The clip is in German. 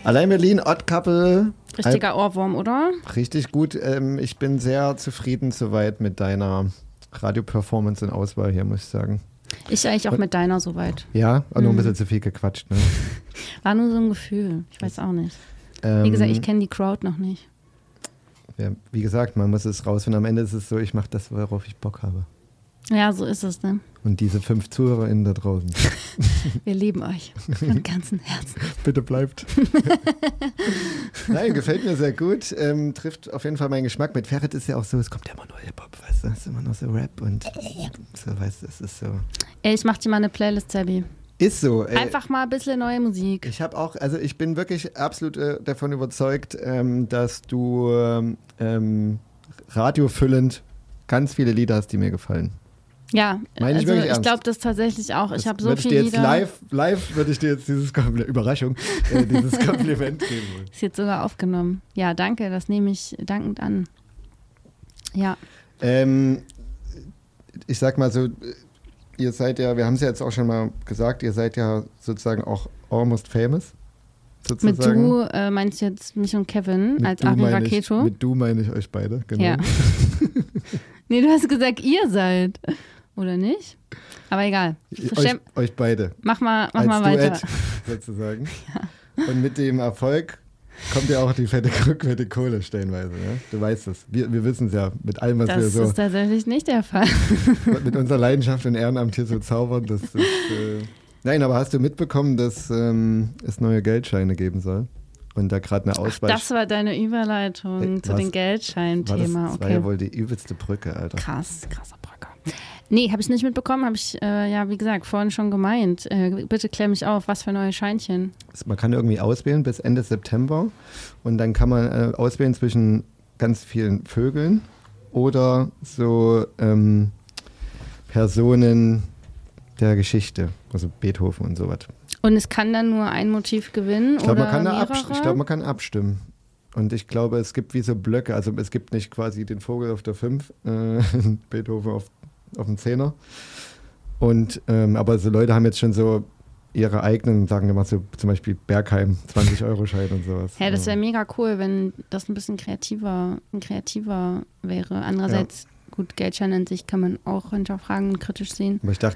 Allein Berlin, Odd Couple. Richtiger Ohrwurm, oder? Richtig gut. Ich bin sehr zufrieden soweit mit deiner Radio-Performance und Auswahl hier, muss ich sagen. Ich eigentlich auch mit deiner soweit. Ja, auch noch ein bisschen zu viel gequatscht. Ne? War nur so ein Gefühl. Ich weiß auch nicht. Wie gesagt, ich kenne die Crowd noch nicht. Ja, wie gesagt, man muss es rausfinden. Am Ende ist es so, ich mache das, worauf ich Bock habe. Ja, so ist es, ne? Und diese 5 ZuhörerInnen da draußen. Wir lieben euch von ganzem Herzen. Bitte bleibt. Nein, gefällt mir sehr gut. Trifft auf jeden Fall meinen Geschmack. Mit Ferret ist ja auch so, es kommt ja immer nur Hip-Hop, weißt du? Es ist immer noch so Rap und so, weißt du, es ist so. Ey, ich mach dir mal eine Playlist, Sabby. Ist so. Einfach mal ein bisschen neue Musik. Ich bin wirklich absolut davon überzeugt, dass du radiofüllend ganz viele Lieder hast, die mir gefallen. Ja, Meine ich wirklich ernst. Ich glaube das tatsächlich auch. Ich habe so würde ich viele dir jetzt Lieder. live würde ich dir jetzt dieses Überraschung, dieses Kompliment geben wollen. Ist jetzt sogar aufgenommen. Ja, danke, das nehme ich dankend an. Ja. Ich sag mal so, ihr seid ja, wir haben es ja jetzt auch schon mal gesagt, ihr seid ja sozusagen auch almost famous. Sozusagen. Mit du meinst du jetzt mich und Kevin als Ari Raketo? Mit du meine ich euch beide, genau. Ja. Nee, du hast gesagt, ihr seid. Oder nicht? Aber egal. Euch beide. Mach mal als weiter. Duett, sozusagen. Ja. Und mit dem Erfolg kommt ja auch die fette Kohle stellenweise. Ne? Du weißt es. Wir wissen es ja mit allem, was wir so... Das ist tatsächlich nicht der Fall. Mit unserer Leidenschaft und Ehrenamt hier so zaubern. Das ist, nein, aber hast du mitbekommen, dass es neue Geldscheine geben soll? Und da gerade eine Auswahl... Das war deine Überleitung zu den Geldschein-Thema. Das war ja wohl die übelste Brücke, Alter. Krasser Brücke. Nee, habe ich nicht mitbekommen, habe ich, ja, wie gesagt, vorhin schon gemeint. Bitte klär mich auf, was für neue Scheinchen? Man kann irgendwie auswählen bis Ende September und dann kann man auswählen zwischen ganz vielen Vögeln oder so Personen der Geschichte, also Beethoven und sowas. Und es kann dann nur ein Motiv gewinnen oder mehrere? Ich glaube, man kann abstimmen. Und ich glaube, es gibt wie so Blöcke. Also es gibt nicht quasi den Vogel auf der 5, Beethoven auf dem 10er. Und, aber so Leute haben jetzt schon so ihre eigenen, sagen wir mal so zum Beispiel Bergheim, 20-Euro-Schein und sowas. Ja, das wäre mega cool, wenn das ein bisschen kreativer wäre. Andererseits, gut, Geldschein an sich kann man auch hinterfragen und kritisch sehen. Aber ich dachte